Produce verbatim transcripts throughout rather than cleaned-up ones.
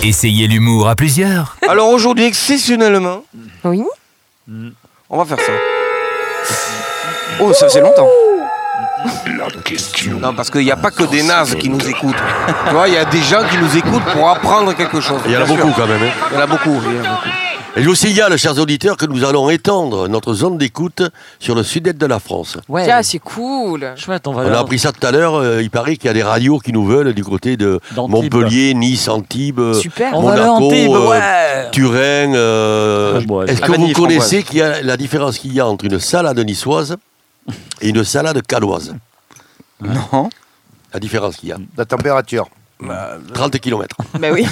Essayez l'humour à plusieurs. Alors aujourd'hui, exceptionnellement, Oui. on va faire ça. Oh, ça faisait longtemps. La question. Non, parce qu'il n'y a pas que des nazes qui nous écoutent. Tu vois, il y a des gens qui nous écoutent pour apprendre quelque chose. Il y en a bien beaucoup sûr. quand même. Hein. Il y en a beaucoup, il y en a beaucoup. Et je vous signale, chers auditeurs, que nous allons étendre notre zone d'écoute sur le sud-est de la France. Ouais. Tiens, c'est cool. Chouette, on va On a leur- appris ça tout à l'heure. euh, il paraît qu'il y a des radios qui nous veulent du côté de d'Antibes. Montpellier, Nice, Antibes, euh, Super. On va aller à Monaco, Antibes, euh, ouais. Turin. euh, Framboise. Est-ce que Vanille vous et connaissez framboise. qu'il y a la différence qu'il y a entre une salade niçoise et une salade caloise? Non. La différence qu'il y a. La température. trente kilomètres. Bah oui.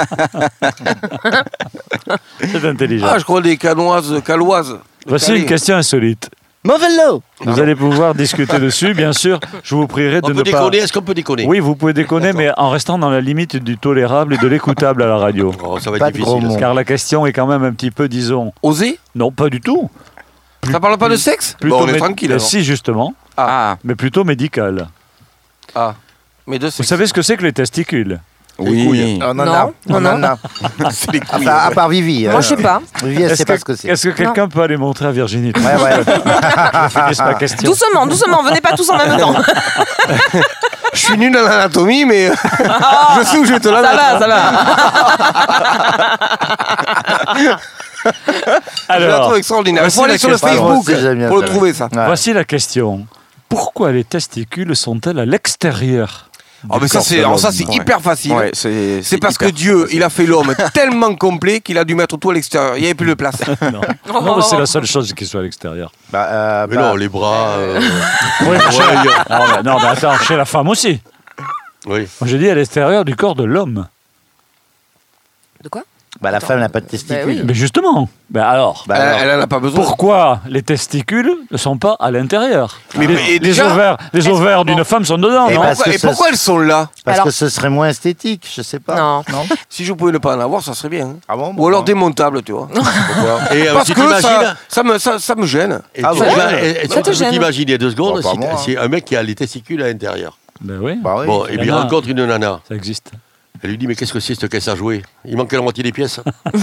C'est intelligent. Ah, je crois des canoises, caloises. Voici Calais. une question insolite. Mauvais lot. Vous allez pouvoir discuter dessus, bien sûr. Je vous prierai de On ne peut pas... déconner? Est-ce qu'on peut déconner? Oui, vous pouvez déconner, mais en restant dans la limite du tolérable et de l'écoutable à la radio. Oh, ça va Pas être de gros difficile. mots. Car la question est quand même un petit peu, disons... Oser? Non, pas du tout. Ça parle pas de sexe? Plutôt Bon, on est mé- tranquille Eh alors. Si, justement, Ah, mais plutôt médical. Ah, mais de Vous sexe. savez ce que c'est que les testicules? oui. On en Non, a. On non, en a. C'est les couilles. Enfin, à part Vivi. Moi, euh, je sais pas. Vivi, elle Est-ce sait que, pas ce que c'est. est-ce que quelqu'un peut aller montrer à Virginie? Ouais, ouais. C'est ma question. Doucement, doucement, venez pas tous en même temps. Je suis nul dans l'anatomie, mais je sais où je vais te la Ça mettre. va, ça va. Je la Alors, trouve extraordinaire. Il voici faut aller la sur le question. Facebook Moi aussi, j'aime bien pour le ça. trouver, ça. Ouais. voici la question. Pourquoi les testicules sont-elles à l'extérieur? Ah, mais ça, c'est, alors ça, c'est Ouais. hyper facile. Ouais, c'est, C'est parce que hyper Dieu, facile. il a fait l'homme tellement complet qu'il a dû mettre tout à l'extérieur. Il n'y avait plus de place. Non, non mais c'est la seule chose qui soit à l'extérieur. Bah, euh, Mais bah, non, les bras. euh, Oui, mais chez- non, mais, non, mais attends, chez la femme aussi. oui. Moi, j'ai dit à l'extérieur du corps de l'homme. De quoi? bah, la femme n'a pas de testicules. Bah oui. Mais justement, ben alors, Bah, elle, alors. elle en a pas besoin. pourquoi les testicules ne sont pas à l'intérieur? Mais- les, mais les déjà- ovaires, les ovaires d'une femme sont dedans, Eh non ben, Pourquoi- parce et que pourquoi ça- elles sont là? Parce Alors- que ce serait moins esthétique, je sais pas. Non. Si je pouvais ne pas en avoir, ça serait bien. hein. Ah bon, Ou alors pourquoi démontable, tu vois. Et euh, Parce tu que t'imagines ça, ça, me, ça, ça me gêne. et Ah tu bon t'ima- Ouais. et- et Ça te tu gêne. t'imagines il y a deux secondes, Bon, pas si, moi, hein. si un mec qui a les testicules à l'intérieur. Ben oui, Bah oui. Bon, et puis il nana. rencontre une nana. ça existe. Elle lui dit, mais qu'est-ce que c'est cette caisse à jouer? Il manque la moitié des pièces.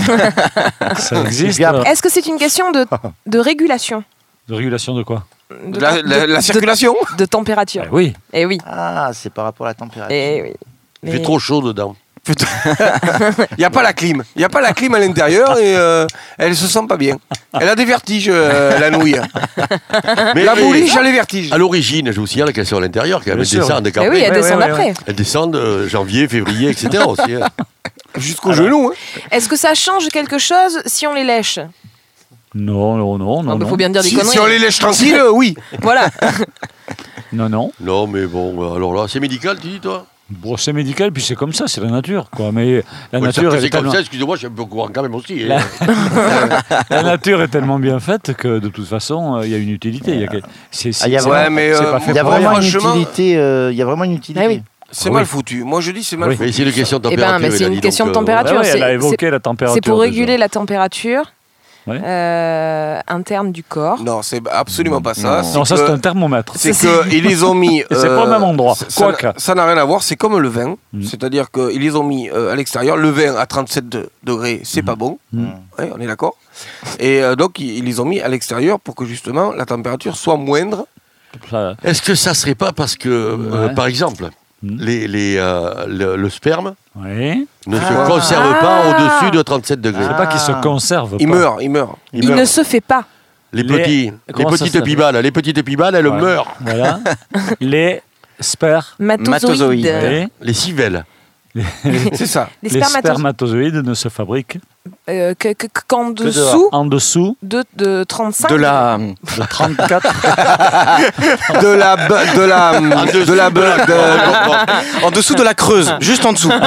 Ça existe. puis après- Est-ce que c'est une question de, de régulation? De régulation de quoi? De, La, tem- la- de- la circulation. de, de température. Ben oui. Eh oui. Ah, c'est par rapport à la température. Eh oui. Il Mais- fait trop chaud dedans. Il n'y a pas la clim. Il n'y a pas la clim à l'intérieur et euh, elle se sent pas bien. Elle a des vertiges, euh, la nouille. Mais, La mais, bouliche a les vertiges. à l'origine, je vous signale qu'elles sont à l'intérieur, qu'elles Bien sûr. descendent Eh qu'après. oui, elle Ouais, descend ouais, après. ouais, Elles descendent euh, janvier, février, et cetera aussi. hein. Jusqu'au genou. Hein. Est-ce que ça change quelque chose si on les lèche? Non, non, non, non. Il non. faut bien dire des Si, conneries. si on les lèche tranquille, euh, oui. Voilà. Non, non. Non, mais bon, euh, alors là, c'est médical, tu dis, toi? Bon, c'est médical, puis c'est comme ça, c'est la nature, quoi. Mais la Oui, nature ça, est c'est comme tellement... ça, excusez-moi, je suis un peu au courant quand même aussi. La... hein. la nature est tellement bien faite que de toute façon, euh, il y a une utilité. Il y a... que- c'est, c'est, Ah, il y a c'est vraiment- pas- mais, c'est euh, pas fait Il y a pour vraiment rien. une franchement- utilité. euh, Il y a vraiment une utilité. Ah oui. C'est Oui. mal foutu. Moi, je dis c'est mal Oui. foutu. Mais c'est une question de Eh ben, température. mais il c'est a une dit, question donc, de euh, température. Ouais, ouais, elle a c'est- évoqué la température. C'est pour déjà. réguler la température Ouais. euh, interne du corps. Non, c'est absolument pas ça. Non, ça, que- c'est un thermomètre. C'est Ça, qu'ils les ont mis. Et c'est pas au même endroit, ça- ça quoique. n'a- Ça n'a rien à voir, c'est comme le vin. Mm. C'est-à-dire qu'ils les ont mis euh, à l'extérieur. Le vin à trente-sept de- degrés, c'est pas bon. Mm. Ouais, on est d'accord. Et euh, donc, ils, ils les ont mis à l'extérieur pour que justement la température soit moindre. Ça- Est-ce que ça serait pas parce que, euh, Ouais. par exemple, Mm. les, les, euh, le, le sperme Oui. ne Ah. se conserve pas Ah. au-dessus de trente-sept degrés? C'est pas qu'il se conserve Il pas. meurt, il meurt. Il, meurt. ne se fait pas. Les, Les- petits, les comment ça petites s'appelle pibales, les petites pibales, elles Ouais. meurent. Voilà. Les sper... Matozoïde. Matozoïde. Oui. Les civelles. C'est ça. Les Les spermatozoïdes. spermatozoïdes ne se fabriquent Euh, que- que- qu'en dehors. dessous en dessous de, de trente-cinq. De la. de trente-quatre. De la. be- De la. De la. be- de- En dessous de la Creuse, juste en dessous.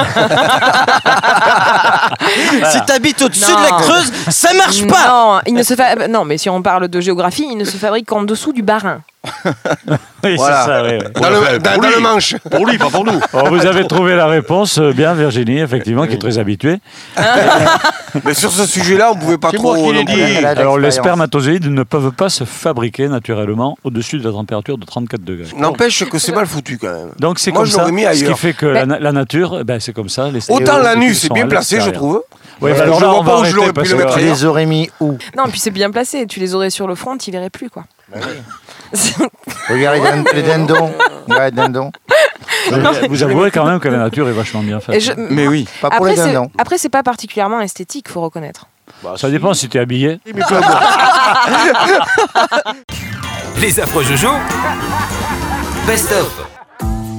Si t'habites au-dessus Non. de la Creuse, ça marche pas. Non, il ne se fa- non, mais si on parle de géographie, il ne se fabrique qu'en dessous du Bas-Rhin. Oui, Voilà. c'est ça, oui, oui. Dans, Ouais, le, ouais, dans- pour dans lui. le manche. Pour lui, pas pour nous. Alors, vous avez trouvé la réponse euh, bien, Virginie, effectivement, qui est très habituée. Mais sur ce sujet-là, on pouvait pas C'est trop. moi qui l'ai non plus. dit. Elle a de Alors, les l'expérience. spermatozoïdes ne peuvent pas se fabriquer naturellement au-dessus de la température de trente-quatre degrés. N'empêche que c'est mal foutu quand même. Donc, c'est Moi, comme je ça. l'aurais mis Ce qui ailleurs. fait que la, na- la nature, ben, c'est comme ça. Les Autant stéréotypes l'anus, c'est sont bien à placé, je l'extérieur. trouve. Oui, Euh, ben alors je là, vois on pas va où je arrêter l'aurais pu parce le que- mettre Tu ailleurs. les aurais mis où? Non, puis c'est bien placé. Tu les aurais sur le front, tu verrais plus, quoi. Regarde les, din- les dindons. Ouais, dindons. Vous avouez quand même que la nature est vachement bien faite. Et je- Mais oui. Pas pour Après, les c'est, dindons. après, c'est pas particulièrement esthétique, faut reconnaître. Ça dépend si tu es habillé. Les affreux Jojo. Best of.